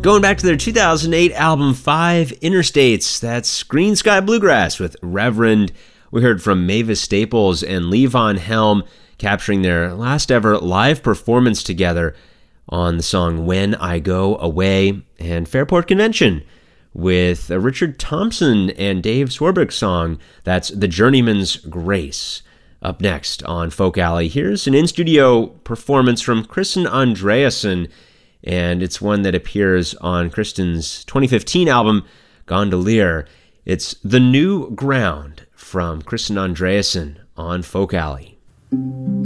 Going back to their 2008 album, Five Interstates, that's Green Sky Bluegrass with Reverend. We heard from Mavis Staples and Levon Helm capturing their last ever live performance together on the song When I Go Away, and Fairport Convention with a Richard Thompson and Dave Swarbrick song, that's The Journeyman's Grace. Up next on Folk Alley, here's an in-studio performance from Kristen Andreasen, and it's one that appears on Kristen's 2015 album, Gondolier. It's The New Ground from Kristen Andreasen on Folk Alley.